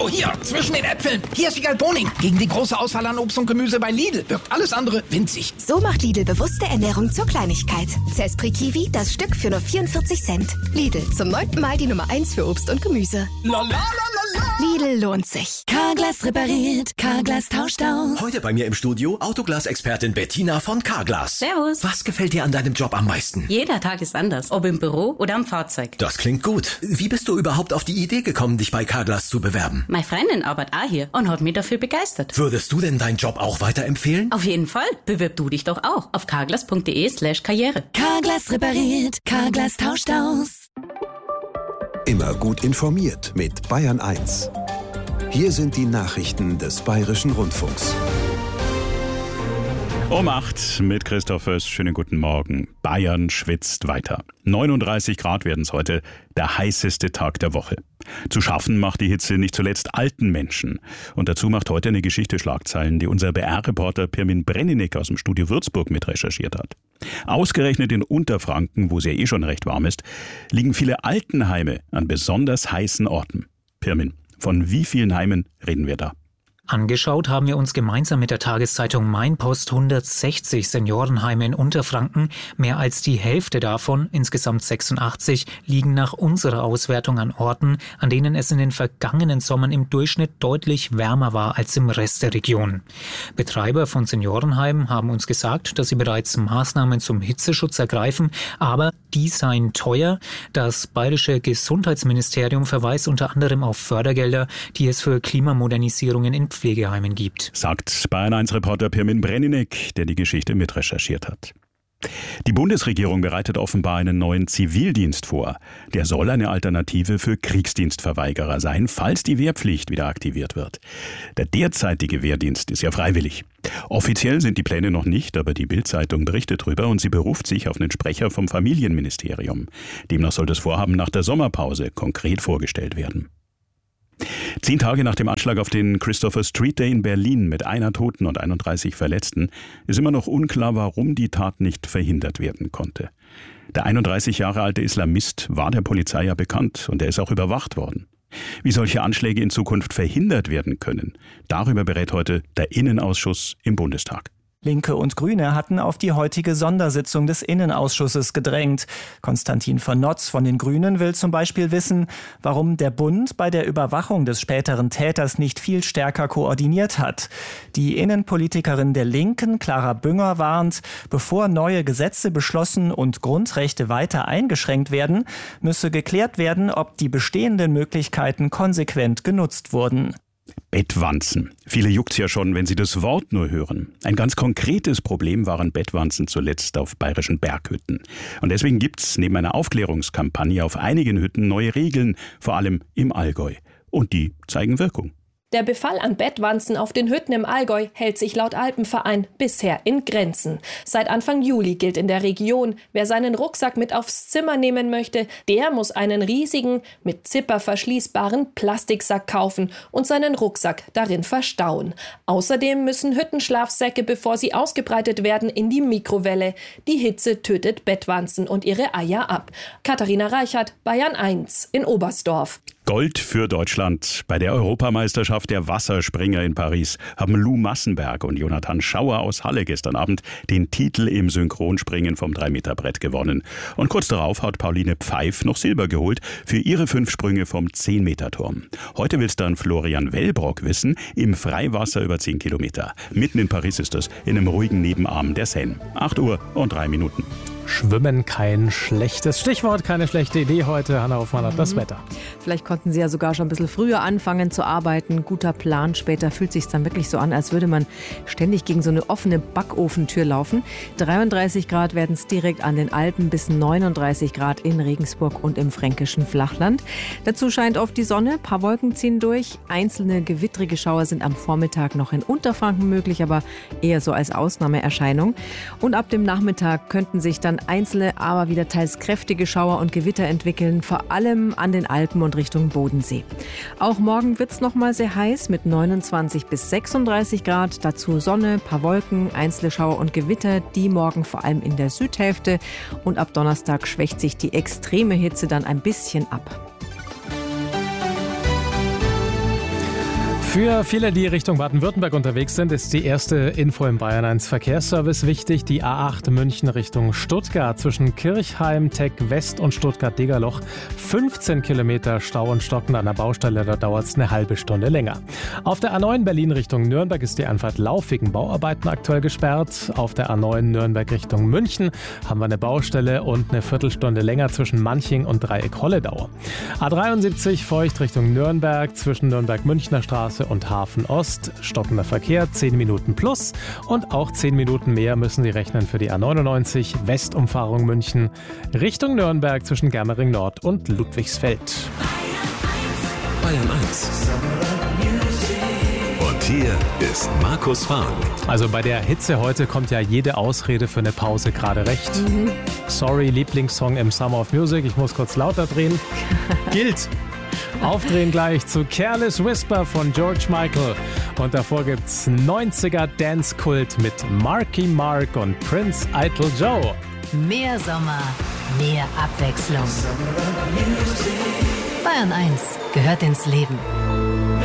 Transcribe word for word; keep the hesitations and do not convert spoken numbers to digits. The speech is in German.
Hallo, hier, zwischen den Äpfeln. Hier ist Wiegald Boning. Gegen die große Auswahl an Obst und Gemüse bei Lidl wirkt alles andere winzig. So macht Lidl bewusste Ernährung zur Kleinigkeit. Zespri Kiwi, das Stück für nur vierundvierzig Cent. Lidl, zum neunten Mal die Nummer eins für Obst und Gemüse. La, la, la, la, la. Lidl lohnt sich. Carglass repariert, Carglass tauscht aus. Heute bei mir im Studio Autoglas-Expertin Bettina von Carglass. Servus. Was gefällt dir an deinem Job am meisten? Jeder Tag ist anders, ob im Büro oder am Fahrzeug. Das klingt gut. Wie bist du überhaupt auf die Idee gekommen, dich bei Carglass zu bewerben? Meine Freundin arbeitet auch hier und hat mich dafür begeistert. Würdest du denn deinen Job auch weiterempfehlen? Auf jeden Fall. Bewirb du dich doch auch auf carglass.de slash karriere. Carglass repariert, Carglass tauscht aus. Immer gut informiert mit Bayern eins. Hier sind die Nachrichten des Bayerischen Rundfunks. Um acht mit Christoph Föß. Schönen guten Morgen. Bayern schwitzt weiter. neununddreißig Grad werden es heute, der heißeste Tag der Woche. Zu schaffen macht die Hitze nicht zuletzt alten Menschen. Und dazu macht heute eine Geschichte Schlagzeilen, die unser B R-Reporter Pirmin Brenninek aus dem Studio Würzburg mit recherchiert hat. Ausgerechnet in Unterfranken, wo es ja eh schon recht warm ist, liegen viele Altenheime an besonders heißen Orten. Pirmin, von wie vielen Heimen reden wir da? Angeschaut haben wir uns gemeinsam mit der Tageszeitung Mainpost hundertsechzig Seniorenheime in Unterfranken. Mehr als die Hälfte davon, insgesamt sechsundachtzig, liegen nach unserer Auswertung an Orten, an denen es in den vergangenen Sommern im Durchschnitt deutlich wärmer war als im Rest der Region. Betreiber von Seniorenheimen haben uns gesagt, dass sie bereits Maßnahmen zum Hitzeschutz ergreifen, aber die seien teuer. Das bayerische Gesundheitsministerium verweist unter anderem auf Fördergelder, die es für Klimamodernisierungen in Pflegeheimen gibt. Sagt Bayern eins Reporter Pirmin Brenninek, der die Geschichte mitrecherchiert hat. Die Bundesregierung bereitet offenbar einen neuen Zivildienst vor. Der soll eine Alternative für Kriegsdienstverweigerer sein, falls die Wehrpflicht wieder aktiviert wird. Der derzeitige Wehrdienst ist ja freiwillig. Offiziell sind die Pläne noch nicht, aber die Bild-Zeitung berichtet drüber und sie beruft sich auf einen Sprecher vom Familienministerium. Demnach soll das Vorhaben nach der Sommerpause konkret vorgestellt werden. Zehn Tage nach dem Anschlag auf den Christopher Street Day in Berlin mit einer Toten und einunddreißig Verletzten ist immer noch unklar, warum die Tat nicht verhindert werden konnte. Der einunddreißig Jahre alte Islamist war der Polizei ja bekannt und er ist auch überwacht worden. Wie solche Anschläge in Zukunft verhindert werden können, darüber berät heute der Innenausschuss im Bundestag. Linke und Grüne hatten auf die heutige Sondersitzung des Innenausschusses gedrängt. Konstantin von Notz von den Grünen will zum Beispiel wissen, warum der Bund bei der Überwachung des späteren Täters nicht viel stärker koordiniert hat. Die Innenpolitikerin der Linken, Clara Bünger, warnt, bevor neue Gesetze beschlossen und Grundrechte weiter eingeschränkt werden, müsse geklärt werden, ob die bestehenden Möglichkeiten konsequent genutzt wurden. Bettwanzen. Viele juckt's ja schon, wenn sie das Wort nur hören. Ein ganz konkretes Problem waren Bettwanzen zuletzt auf bayerischen Berghütten. Und deswegen gibt's neben einer Aufklärungskampagne auf einigen Hütten neue Regeln, vor allem im Allgäu. Und die zeigen Wirkung. Der Befall an Bettwanzen auf den Hütten im Allgäu hält sich laut Alpenverein bisher in Grenzen. Seit Anfang Juli gilt in der Region, wer seinen Rucksack mit aufs Zimmer nehmen möchte, der muss einen riesigen, mit Zipper verschließbaren Plastiksack kaufen und seinen Rucksack darin verstauen. Außerdem müssen Hüttenschlafsäcke, bevor sie ausgebreitet werden, in die Mikrowelle. Die Hitze tötet Bettwanzen und ihre Eier ab. Katharina Reichert, Bayern eins in Oberstdorf. Gold für Deutschland. Bei der Europameisterschaft der Wasserspringer in Paris haben Lou Massenberg und Jonathan Schauer aus Halle gestern Abend den Titel im Synchronspringen vom drei Meter Brett gewonnen. Und kurz darauf hat Pauline Pfeif noch Silber geholt für ihre fünf Sprünge vom zehn Meter Turm. Heute will's dann Florian Wellbrock wissen, im Freiwasser über zehn Kilometer. Mitten in Paris ist es, in einem ruhigen Nebenarm der Seine. acht Uhr und drei Minuten. Schwimmen kein schlechtes Stichwort, keine schlechte Idee heute. Hanna Hoffmann hat das Wetter. Vielleicht konnten Sie ja sogar schon ein bisschen früher anfangen zu arbeiten. Guter Plan. Später fühlt es sich dann wirklich so an, als würde man ständig gegen so eine offene Backofentür laufen. dreiunddreißig Grad werden es direkt an den Alpen, bis neununddreißig Grad in Regensburg und im fränkischen Flachland. Dazu scheint oft die Sonne, ein paar Wolken ziehen durch. Einzelne gewittrige Schauer sind am Vormittag noch in Unterfranken möglich, aber eher so als Ausnahmeerscheinung. Und ab dem Nachmittag könnten sich dann einzelne, aber wieder teils kräftige Schauer und Gewitter entwickeln, vor allem an den Alpen und Richtung Bodensee. Auch morgen wird es noch mal sehr heiß mit neunundzwanzig bis sechsunddreißig Grad. Dazu Sonne, paar Wolken, einzelne Schauer und Gewitter, die morgen vor allem in der Südhälfte. Und ab Donnerstag schwächt sich die extreme Hitze dann ein bisschen ab. Für viele, die Richtung Baden-Württemberg unterwegs sind, ist die erste Info im Bayern eins Verkehrsservice wichtig. Die A acht München Richtung Stuttgart zwischen Kirchheim, Tech West und Stuttgart-Degerloch. fünfzehn Kilometer Stau und Stocken an der Baustelle, da dauert es eine halbe Stunde länger. Auf der A neun Berlin Richtung Nürnberg ist die Einfahrt Lauf wegen Bauarbeiten aktuell gesperrt. Auf der A neun Nürnberg Richtung München haben wir eine Baustelle und eine Viertelstunde länger zwischen Manching und Dreieck-Holledau. A dreiundsiebzig Feucht Richtung Nürnberg zwischen Nürnberg-Münchner Straße und Hafen Ost. Stockender Verkehr, zehn Minuten plus. Und auch zehn Minuten mehr müssen Sie rechnen für die A neunundneunzig Westumfahrung München Richtung Nürnberg zwischen Germering Nord und Ludwigsfeld. Bayern eins. Und hier ist Markus Fahren. Also bei der Hitze heute kommt ja jede Ausrede für eine Pause gerade recht. Mhm. Sorry, Lieblingssong im Summer of Music, ich muss kurz lauter drehen. Gilt. Aufdrehen gleich zu Careless Whisper von George Michael. Und davor gibt's neunziger Dance-Kult mit Marky Mark und Prince Idol Joe. Mehr Sommer, mehr Abwechslung. Bayern eins gehört ins Leben.